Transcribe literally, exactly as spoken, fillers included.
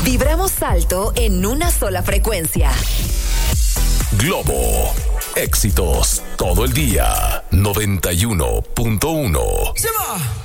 Vibramos alto en una sola frecuencia. Globo. Éxitos todo el día. noventa y uno punto uno. Se va.